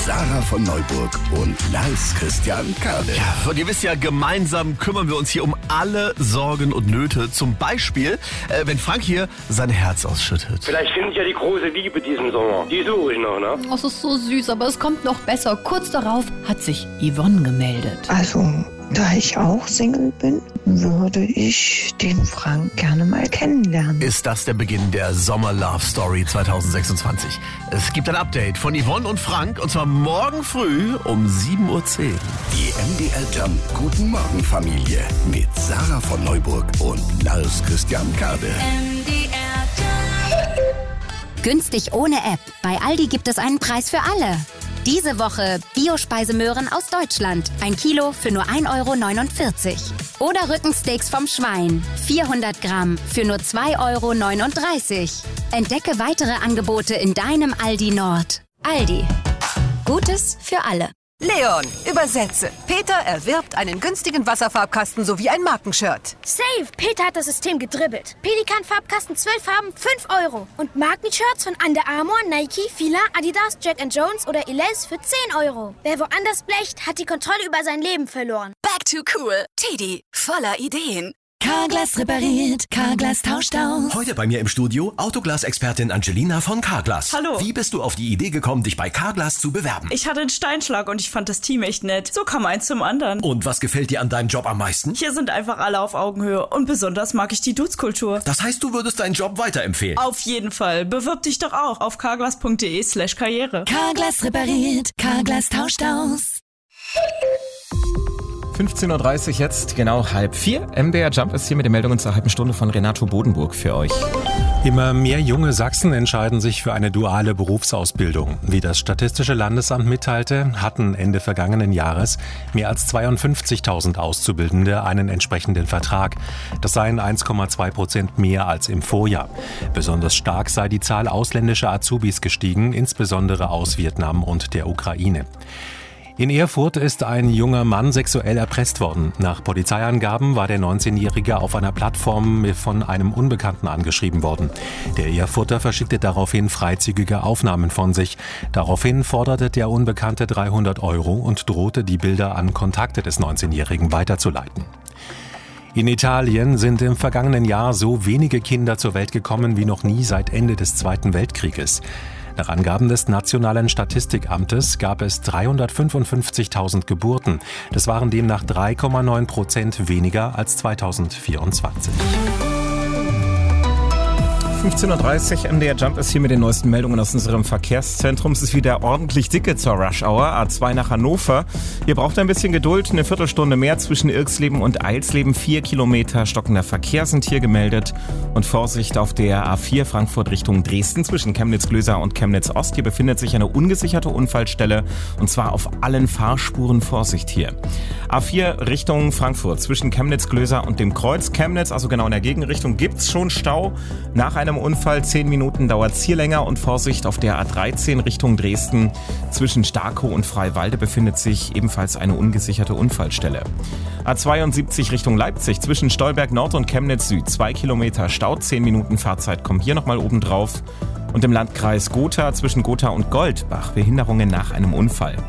Sarah von Neuburg und Lars Christian Kade. Ja, und ihr wisst ja, gemeinsam kümmern wir uns hier um alle Sorgen und Nöte. Zum Beispiel, wenn Frank hier sein Herz ausschüttet. Vielleicht finde ich ja die große Liebe diesen Sommer. Die suche ich noch, ne? Oh, das ist so süß, aber es kommt noch besser. Kurz darauf hat sich Yvonne gemeldet. Also, da ich auch Single bin, würde ich den Frank gerne mal kennenlernen. Ist das der Beginn der Sommer-Love-Story 2026? Es gibt ein Update von Yvonne und Frank, und zwar morgen früh um 7:10 Uhr. Die MDR Jump Guten Morgen Familie mit Sarah von Neuburg und Lars Christian Kade. Günstig ohne App. Bei Aldi gibt es einen Preis für alle. Diese Woche Bio-Speisemöhren aus Deutschland. 1 Kilo für nur 1,49 €. Oder Rückensteaks vom Schwein. 400 Gramm für nur 2,39 €. Entdecke weitere Angebote in deinem Aldi Nord. Aldi. Gutes für alle. Leon, übersetze. Peter erwirbt einen günstigen Wasserfarbkasten sowie ein Markenshirt. Safe! Peter hat das System gedribbelt. Pelikan-Farbkasten 12 Farben, 5 €. Und Markenshirts von Under Armour, Nike, Fila, Adidas, Jack & Jones oder Elize für 10 €. Wer woanders blecht, hat die Kontrolle über sein Leben verloren. Back to cool. Teddy, voller Ideen. Carglass repariert, Carglass tauscht aus. Heute bei mir im Studio Autoglas-Expertin Angelina von Carglass. Hallo. Wie bist du auf die Idee gekommen, dich bei Carglass zu bewerben? Ich hatte einen Steinschlag und ich fand das Team echt nett. So kam eins zum anderen. Und was gefällt dir an deinem Job am meisten? Hier sind einfach alle auf Augenhöhe und besonders mag ich die Dudes-Kultur. Das heißt, du würdest deinen Job weiterempfehlen? Auf jeden Fall. Bewirb dich doch auch auf carglass.de/karriere. Carglass repariert, Carglass tauscht aus. 15:30 Uhr jetzt, genau 3:30. MDR Jump ist hier mit den Meldungen zur halben Stunde von Renato Bodenburg für euch. Immer mehr junge Sachsen entscheiden sich für eine duale Berufsausbildung. Wie das Statistische Landesamt mitteilte, hatten Ende vergangenen Jahres mehr als 52.000 Auszubildende einen entsprechenden Vertrag. Das seien 1,2% mehr als im Vorjahr. Besonders stark sei die Zahl ausländischer Azubis gestiegen, insbesondere aus Vietnam und der Ukraine. In Erfurt ist ein junger Mann sexuell erpresst worden. Nach Polizeiangaben war der 19-Jährige auf einer Plattform von einem Unbekannten angeschrieben worden. Der Erfurter verschickte daraufhin freizügige Aufnahmen von sich. Daraufhin forderte der Unbekannte 300 € und drohte, die Bilder an Kontakte des 19-Jährigen weiterzuleiten. In Italien sind im vergangenen Jahr so wenige Kinder zur Welt gekommen wie noch nie seit Ende des Zweiten Weltkrieges. Nach Angaben des Nationalen Statistikamtes gab es 355.000 Geburten. Das waren demnach 3,9% weniger als 2024. 15:30 Uhr, MDR Jump ist hier mit den neuesten Meldungen aus unserem Verkehrszentrum. Es ist wieder ordentlich dicke zur Rush-Hour, A2 nach Hannover. Ihr braucht ein bisschen Geduld, eine Viertelstunde mehr zwischen Irxleben und Eilsleben. 4 Kilometer stockender Verkehr sind hier gemeldet. Und Vorsicht auf der A4 Frankfurt Richtung Dresden zwischen Chemnitz-Glöser und Chemnitz-Ost. Hier befindet sich eine ungesicherte Unfallstelle und zwar auf allen Fahrspuren. Vorsicht hier. A4 Richtung Frankfurt zwischen Chemnitz-Glöser und dem Kreuz Chemnitz, also genau in der Gegenrichtung, gibt's schon Stau. Nach einem Unfall 10 Minuten dauert's hier länger und Vorsicht auf der A13 Richtung Dresden. Zwischen Starkow und Freiwalde befindet sich ebenfalls eine ungesicherte Unfallstelle. A72 Richtung Leipzig zwischen Stolberg Nord und Chemnitz Süd. 2 Kilometer Stau, 10 Minuten Fahrzeit kommen hier nochmal oben drauf. Und im Landkreis Gotha zwischen Gotha und Goldbach Behinderungen nach einem Unfall.